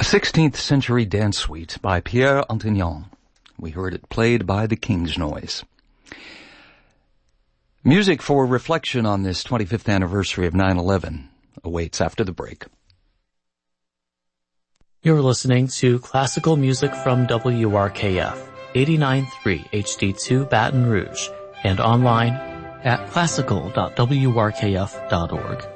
16th Century Dance Suite by Pierre Antignon. We heard it played by the King's Noise. Music for reflection on this 25th anniversary of 9/11 awaits after the break. You're listening to classical music from WRKF, 89.3 HD2 Baton Rouge, and online at classical.wrkf.org.